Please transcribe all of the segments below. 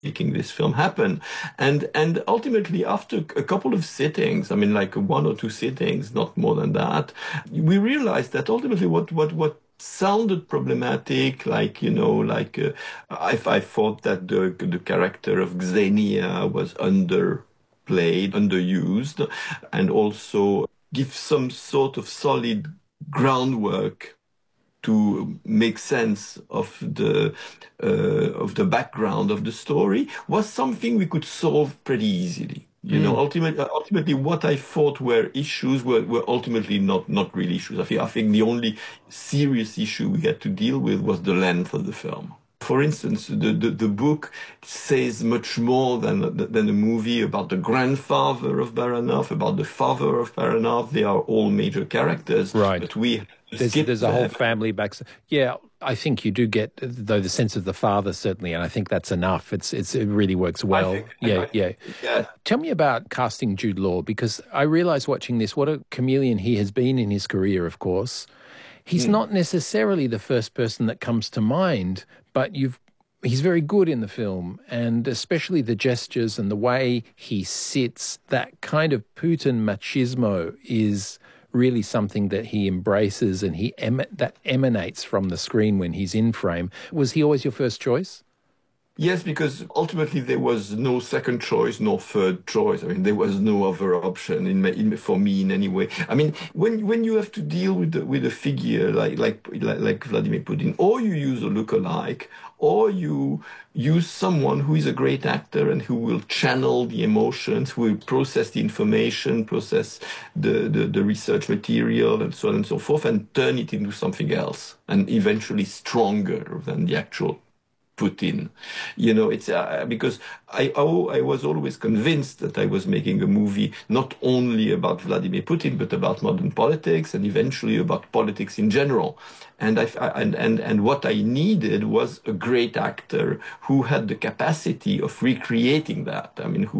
making this film happen. And ultimately, after a couple of sittings, I mean, like one or two sittings, not more than that, we realized that ultimately what sounded problematic, like, I thought that the character of Xenia was underplayed, underused, and also give some sort of solid groundwork to make sense of the background of the story was something we could solve pretty easily. Mm. Ultimately, what I thought were issues were ultimately not really issues. I think the only serious issue we had to deal with was the length of the film. For instance, the book says much more than a movie about the grandfather of Baranov, about the father of Baranov. They are all major characters, Right. but we have to skip There's a whole them. family back. Yeah, I think you do get, though, the sense of the father, certainly, and I think that's enough. It really works I well. think, Yeah, yeah. yeah. Tell me about casting Jude Law, because I realize watching this what a chameleon he has been in his career, of course. He's Mm. not necessarily the first person that comes to mind, but he's very good in the film, and especially the gestures and the way he sits, that kind of Putin machismo is really something that he embraces, and that emanates from the screen when he's in frame. Was he always your first choice? Yes, because ultimately there was no second choice, no third choice. I mean, there was no other option for me in any way. I mean, when you have to deal with a figure like Vladimir Putin, or you use a lookalike, or you use someone who is a great actor and who will channel the emotions, who will process the information, process the research material, and so on and so forth, and turn it into something else, and eventually stronger than the actual Putin. It's because I was always convinced that I was making a movie not only about Vladimir Putin, but about modern politics and eventually about politics in general. And what I needed was a great actor who had the capacity of recreating that. I mean,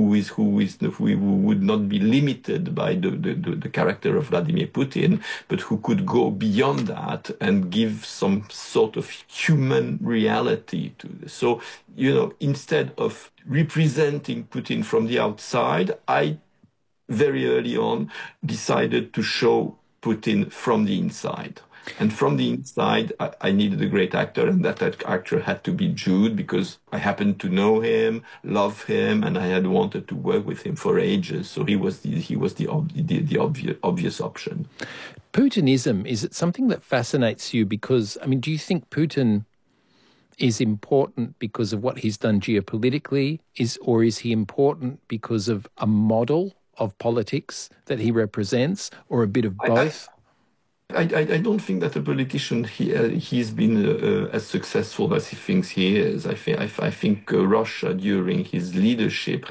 who would not be limited by the character of Vladimir Putin, but who could go beyond that and give some sort of human reality to this. So, instead of representing Putin from the outside, I very early on decided to show Putin from the inside. And from the inside, I needed a great actor, and that actor had to be Jude because I happened to know him, love him, and I had wanted to work with him for ages. So he was the obvious option. Putinism, is it something that fascinates you? Because, I mean, do you think Putin is important because of what he's done geopolitically, or is he important because of a model of politics that he represents, or a bit of I, I, both? I don't think that a politician he's been as successful as he thinks he is. I think Russia during his leadership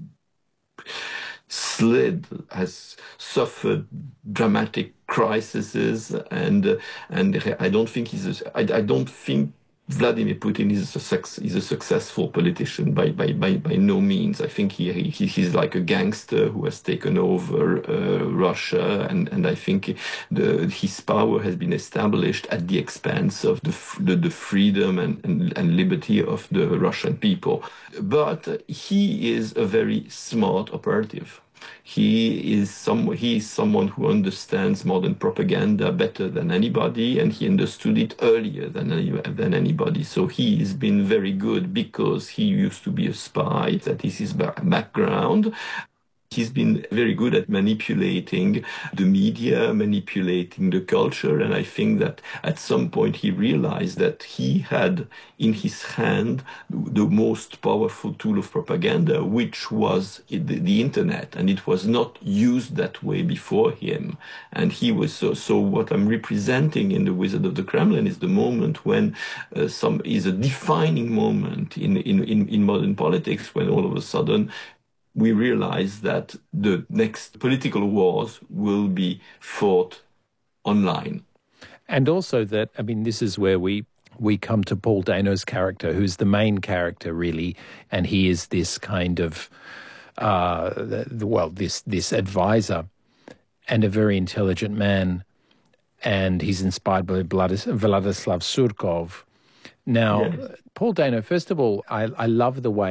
has suffered dramatic crises, and I don't think I don't think Vladimir Putin is a successful politician by no means. I think he's like a gangster who has taken over Russia, and I think his power has been established at the expense of the freedom and liberty of the Russian people. But he is a very smart operative. He is someone who understands modern propaganda better than anybody, and he understood it earlier than anybody. So he has been very good because he used to be a spy. That is his background. He's been very good at manipulating the media, manipulating the culture, and I think that at some point he realized that he had in his hand the most powerful tool of propaganda, which was the internet, and it was not used that way before him. And he was so what I'm representing in The Wizard of the Kremlin is the moment when some is a defining moment in modern politics, when all of a sudden we realize that the next political wars will be fought online. And also that, I mean, this is where we come to Paul Dano's character, who's the main character, really, and he is this kind of, this advisor and a very intelligent man, and he's inspired by Vladislav Surkov. Now, Yes. Paul Dano, first of all, I love the way